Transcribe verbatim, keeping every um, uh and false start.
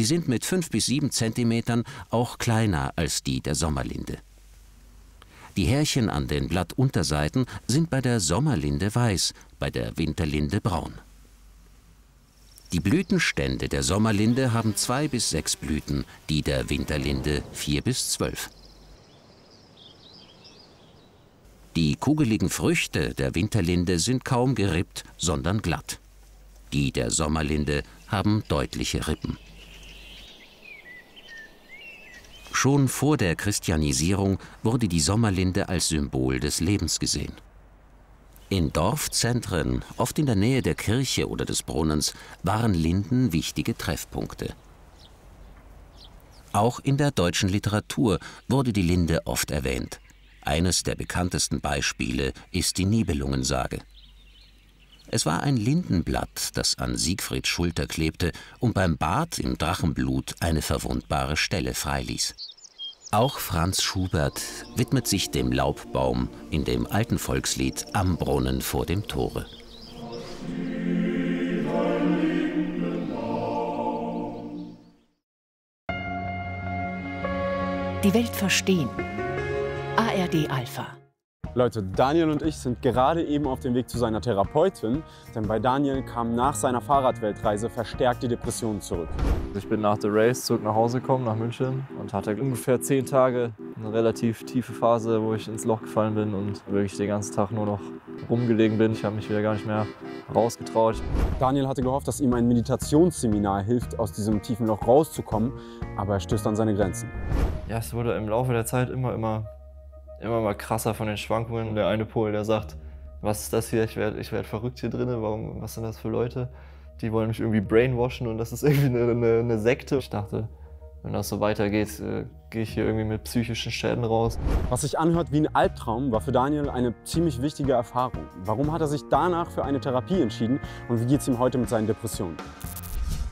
Sie sind mit fünf bis sieben Zentimetern auch kleiner als die der Sommerlinde. Die Härchen an den Blattunterseiten sind bei der Sommerlinde weiß, bei der Winterlinde braun. Die Blütenstände der Sommerlinde haben zwei bis sechs Blüten, die der Winterlinde vier bis zwölf. Die kugeligen Früchte der Winterlinde sind kaum gerippt, sondern glatt. Die der Sommerlinde haben deutliche Rippen. Schon vor der Christianisierung wurde die Sommerlinde als Symbol des Lebens gesehen. In Dorfzentren, oft in der Nähe der Kirche oder des Brunnens, waren Linden wichtige Treffpunkte. Auch in der deutschen Literatur wurde die Linde oft erwähnt. Eines der bekanntesten Beispiele ist die Nibelungensage. Es war ein Lindenblatt, das an Siegfrieds Schulter klebte und beim Bad im Drachenblut eine verwundbare Stelle freiließ. Auch Franz Schubert widmet sich dem Laubbaum in dem alten Volkslied Am Brunnen vor dem Tore. Die Welt verstehen. A R D Alpha. Leute, Daniel und ich sind gerade eben auf dem Weg zu seiner Therapeutin, denn bei Daniel kam nach seiner Fahrradweltreise verstärkt die Depression zurück. Ich bin nach der Race zurück nach Hause gekommen, nach München, und hatte ungefähr zehn Tage eine relativ tiefe Phase, wo ich ins Loch gefallen bin und wirklich den ganzen Tag nur noch rumgelegen bin. Ich habe mich wieder gar nicht mehr rausgetraut. Daniel hatte gehofft, dass ihm ein Meditationsseminar hilft, aus diesem tiefen Loch rauszukommen, aber er stößt an seine Grenzen. Ja, es wurde im Laufe der Zeit immer, immer immer mal krasser von den Schwankungen. Der eine Pol, der sagt, was ist das hier, ich werde ich werd verrückt hier drin, warum, was sind das für Leute? Die wollen mich irgendwie brainwashen und das ist irgendwie eine, eine, eine Sekte. Ich dachte, wenn das so weitergeht, äh, gehe ich hier irgendwie mit psychischen Schäden raus. Was sich anhört wie ein Albtraum, war für Daniel eine ziemlich wichtige Erfahrung. Warum hat er sich danach für eine Therapie entschieden und wie geht es ihm heute mit seinen Depressionen?